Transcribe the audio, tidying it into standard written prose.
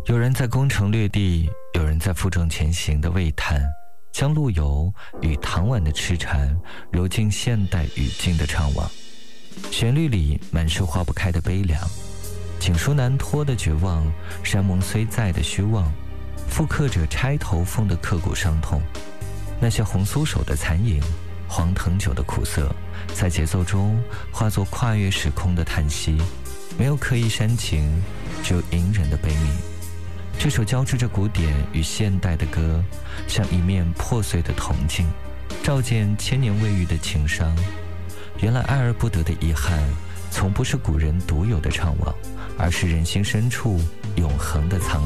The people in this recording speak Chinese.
有人在攻城略地，有人在负重前行的喟叹，将陆游与唐婉的痴缠揉进现代语境的怅惘。旋律里满是化不开的悲凉，锦书难托的绝望，山盟虽在的虚妄，复刻着钗头凤的刻骨伤痛。那些红酥手的残影，黄藤酒的苦涩，在节奏中化作跨越时空的叹息，没有刻意煽情，只有隐忍的悲悯。这首交织着古典与现代的歌，像一面破碎的铜镜，照见千年未愈的情伤。原来爱而不得的遗憾，从不是古人独有的怅惘，而是人心深处永恒的沧